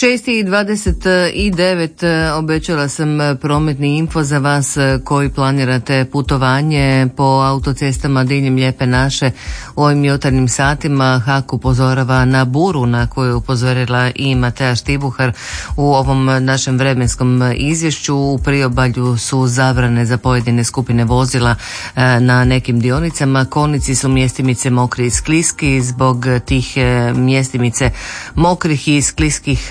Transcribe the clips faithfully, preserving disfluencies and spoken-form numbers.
šest i dvadeset devet obećala sam prometni info za vas koji planirate putovanje po autocestama diljem Lijepe naše u ovim jutarnjim satima. H A K upozorava na buru na koju je upozorila i Matea Štibuhar u ovom našem vremenskom izvješću. U priobalju su zabrane za pojedine skupine vozila na nekim dionicama. Kolnici su mjestimice mokri i skliski. Zbog tih mjestimice mokrih i skliskih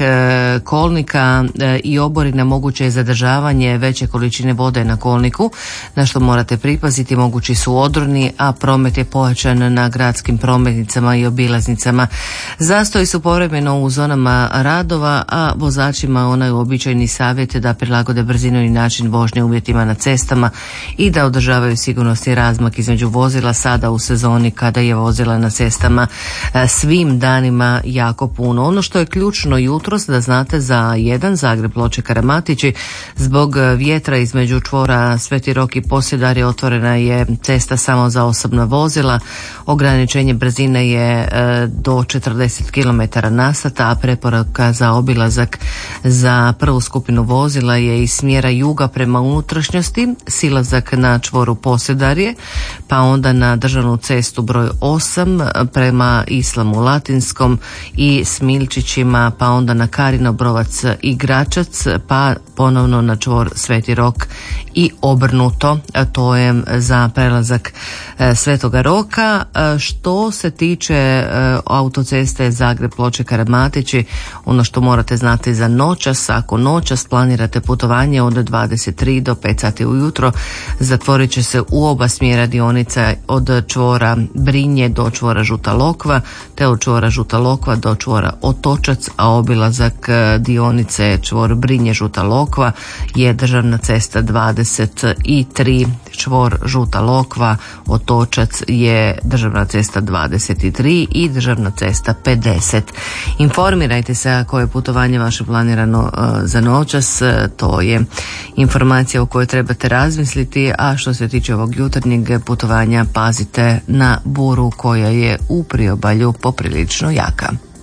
kolnika i oborina moguće je zadržavanje veće količine vode na kolniku, na što morate pripaziti. Mogući su odroni, a promet je pojačan na gradskim prometnicama i obilaznicama. Zastoji su povremeno u zonama radova, a vozačima onaj uobičajeni savjet da prilagode brzinu i način vožnje uvjetima na cestama i da održavaju sigurnosni razmak između vozila sada u sezoni kada je vozila na cestama svim danima jako puno. Ono što je ključno jutros da znate za jedan Zagreb Ploče Karamatići, zbog vjetra između čvora Sveti Rok i Posedarje otvorena je cesta samo za osobna vozila. Ograničenje brzine je do četrdeset kilometara na sat, a preporuka za obilazak za prvu skupinu vozila je iz smjera juga prema unutrašnjosti, silazak na čvoru Posedarje, pa onda na državnu cestu broj osam prema Islamu Latinskom i Smilčićima, pa onda na Karin Obrovac i Gračac, pa ponovno na čvor Sveti Rok i obrnuto. To je za prelazak Svetoga Roka. Što se tiče autoceste Zagreb Ploče Karamatići, ono što morate znati za noćas, ako noćas planirate putovanje od dvadeset tri do pet sati ujutro, zatvorit će se u oba smjera dionica od čvora Brinje do čvora Žuta Lokva, te od čvora Žuta Lokva do čvora Otočac, a obilazak dionice čvor Brinje Žuta Lokva je državna cesta dvadeset tri, čvor Žuta Lokva Otočac je državna cesta dvadeset tri i državna cesta pedeset. Informirajte se ako je putovanje vaše planirano uh, za noćas, to je informacija o kojoj trebate razmisliti, a što se tiče ovog jutarnjeg putovanja pazite na buru koja je u priobalju poprilično jaka.